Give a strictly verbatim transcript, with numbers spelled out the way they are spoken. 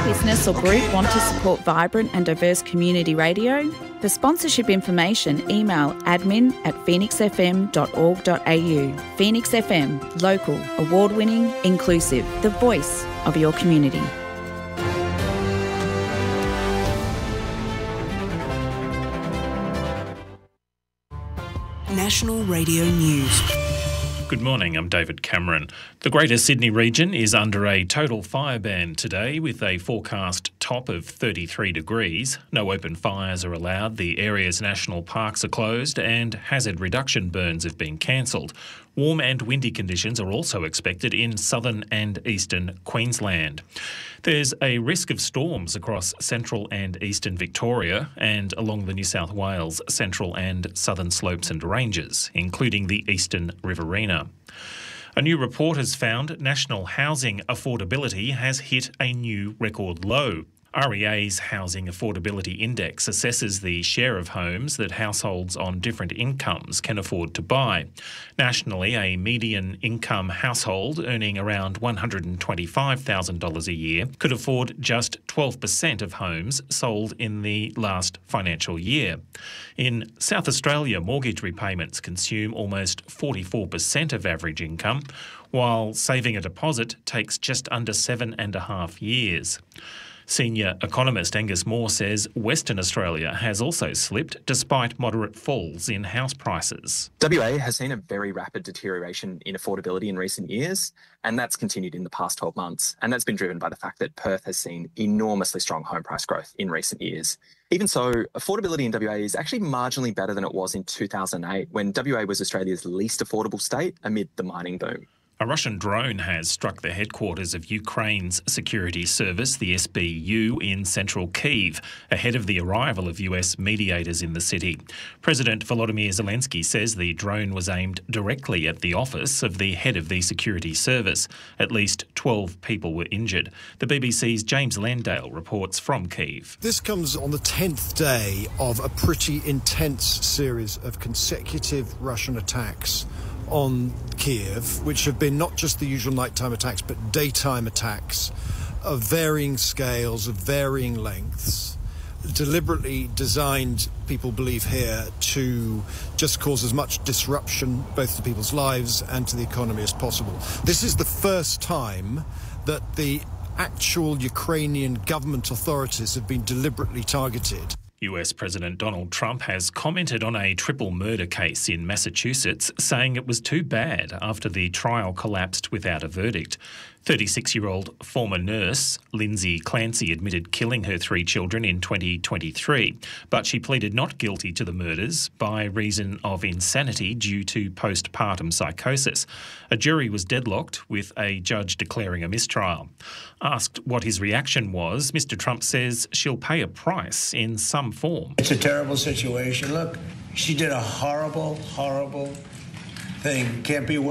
business or group want to support vibrant and diverse community radio? For sponsorship information, email admin at phoenix f m dot org dot a u. Phoenix F M, local, award-winning, inclusive, the voice of your community. National Radio News. Good morning, I'm David Cameron. The Greater Sydney region is under a total fire ban today with a forecast top of thirty-three degrees. No open fires are allowed, the area's national parks are closed and hazard reduction burns have been cancelled. Warm and windy conditions are also expected in southern and eastern Queensland. There's a risk of storms across central and eastern Victoria and along the New South Wales central and southern slopes and ranges, including the eastern Riverina. A new report has found national housing affordability has hit a new record low. R E A's Housing Affordability Index assesses the share of homes that households on different incomes can afford to buy. Nationally, a median income household earning around one hundred twenty-five thousand dollars a year could afford just twelve percent of homes sold in the last financial year. In South Australia, mortgage repayments consume almost forty-four percent of average income, while saving a deposit takes just under seven and a half years. Senior economist Angus Moore says Western Australia has also slipped despite moderate falls in house prices. W A has seen a very rapid deterioration in affordability in recent years, and that's continued in the past twelve months. And that's been driven by the fact that Perth has seen enormously strong home price growth in recent years. Even so, affordability in W A is actually marginally better than it was in two thousand eight, when W A was Australia's least affordable state amid the mining boom. A Russian drone has struck the headquarters of Ukraine's security service, the S B U, in central Kyiv, ahead of the arrival of U S mediators in the city. President Volodymyr Zelensky says the drone was aimed directly at the office of the head of the security service. At least twelve people were injured. The B B C's James Landale reports from Kyiv. This comes on the tenth day of a pretty intense series of consecutive Russian attacks on Kyiv, which have been not just the usual nighttime attacks, but daytime attacks of varying scales, of varying lengths, deliberately designed, people believe here, to just cause as much disruption both to people's lives and to the economy as possible. This is the first time that the actual Ukrainian government authorities have been deliberately targeted. U S President Donald Trump has commented on a triple murder case in Massachusetts, saying it was too bad after the trial collapsed without a verdict. thirty-six-year-old former nurse Lindsay Clancy admitted killing her three children in twenty twenty-three, but she pleaded not guilty to the murders by reason of insanity due to postpartum psychosis. A jury was deadlocked, with a judge declaring a mistrial. Asked what his reaction was, Mister Trump says she'll pay a price in some form. It's a terrible situation. Look, she did a horrible, horrible thing. Can't be worse.